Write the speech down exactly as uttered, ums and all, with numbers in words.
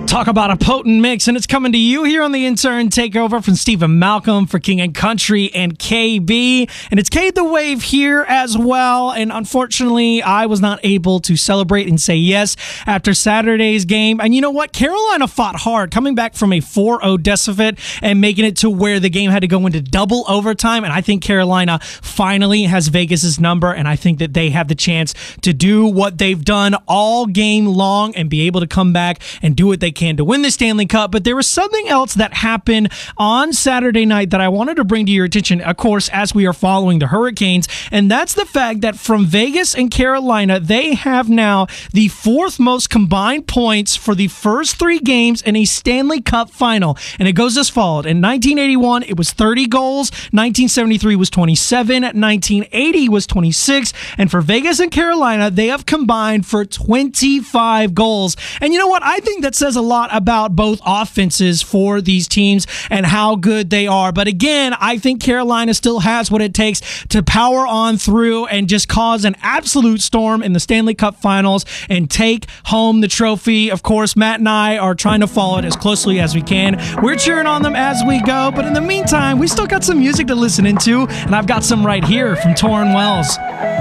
Talk about a potent mix, and it's coming to you here on the Intern Takeover from Stephen Malcolm for King and Country and K B. And it's Cade the Wave here as well. And unfortunately, I was not able to celebrate and say yes after Saturday's game. And you know what? Carolina fought hard, coming back from a four oh deficit and making it to where the game had to go into double overtime. And I think Carolina finally has Vegas's number, and I think that they have the chance to do what they've done all game long and be able to come back and do what they can to win the Stanley Cup. But there was something else that happened on Saturday night that I wanted to bring to your attention, of course, as we are following the Hurricanes, and that's the fact that from Vegas and Carolina, they have now the fourth most combined points for the first three games in a Stanley Cup final. And it goes as followed. In nineteen eighty-one, it was thirty goals, nineteen seventy-three was twenty-seven, nineteen eighty was twenty-six, and for Vegas and Carolina, they have combined for twenty-five goals. And you know what? I think that says a lot about both offenses for these teams and how good they are. But again, I think Carolina still has what it takes to power on through and just cause an absolute storm in the Stanley Cup Finals and take home the trophy. Of course, Matt and I are trying to follow it as closely as we can. We're cheering on them as we go, but in the meantime, we still got some music to listen into, and I've got some right here from Torrin Wells.